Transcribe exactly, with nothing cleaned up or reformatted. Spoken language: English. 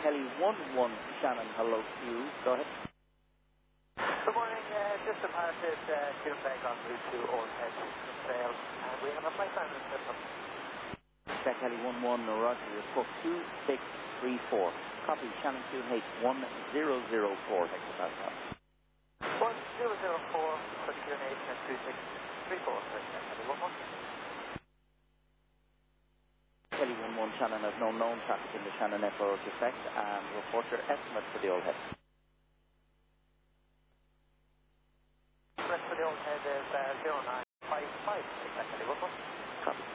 Kelly one one, Shannon, hello to you. Go ahead. Good morning. Uh, just departed uh, Tuesday on route to Old Head Trail, and we have a flight time in system. Jack Kelly one one, Roger, report two six three four. Copy, Shannon Q H one zero zero four, hectopascal. one zero zero four, for Q H and two six three four, Jack Kelly one one. Kelly one one, Shannon has no known traffic in the Shannon F O effect, and report your estimate for the Old Head. Estimate for the Old Head is uh, zero nine five five, Jack Kelly one one. Copy.